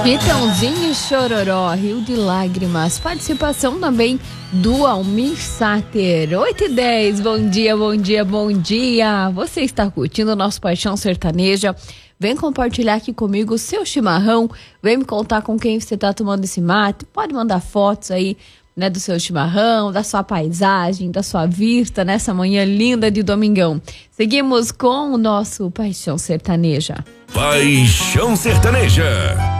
Chitãozinho e Chororó, Rio de Lágrimas. Participação também do Almir Sater. 8h10, bom dia, bom dia, bom dia. Você está curtindo o nosso Paixão Sertaneja? Vem compartilhar aqui comigo o seu chimarrão. Vem me contar com quem você está tomando esse mate. Pode mandar fotos aí, né, do seu chimarrão, da sua paisagem, da sua vista nessa manhã linda de domingão. Seguimos com o nosso Paixão Sertaneja. Paixão Sertaneja.